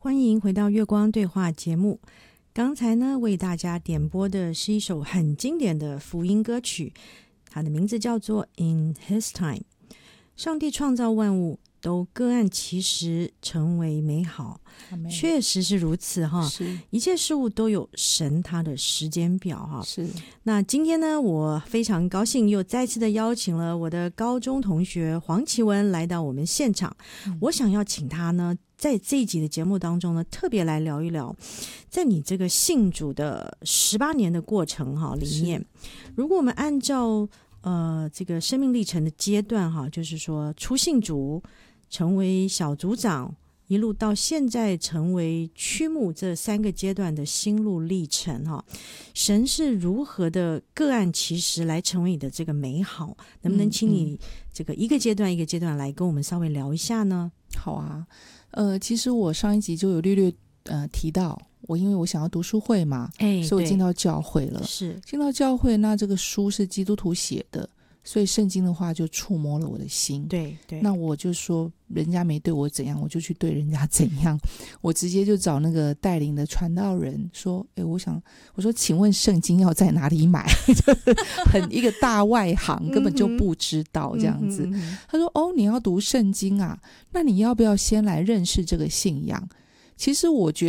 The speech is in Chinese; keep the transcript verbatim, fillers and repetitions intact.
欢迎回到月光对话节目。刚才呢，为大家点播的是一首很经典的福音歌曲，它的名字叫做 In His Time。 上帝创造万物都各按其时成为美好，确实是如此哈。一切事物都有神他的时间表哈。 是。 那今天呢，我非常高兴又再次的邀请了我的高中同学黄绮雯来到我们现场、嗯、我想要请他呢在这一集的节目当中呢，特别来聊一聊在你这个信主的十八年的过程哈里面，如果我们按照呃这个生命历程的阶段哈，就是说初信主成为小组长，一路到现在成为区牧，这三个阶段的心路历程哈，神是如何的各按其时来成为你的这个美好，能不能请你这个一个阶段一个阶段来跟我们稍微聊一下呢？ 好啊，呃，其实我上一集就有略略呃提到，我因为我想要读书会嘛，哎，所以我进到教会了。是进到教会，那这个书是基督徒写的，所以圣经的话就触摸了我的心。对对，那我就说人家没对我怎样，我就去对人家怎样。我直接就找那个带领的传道人说，诶，我想我说请问圣经要在哪里买？很一个大外行根本就不知道这样子、嗯、他说哦，你要读圣经啊，那你要不要先来认识这个信仰？其实我觉得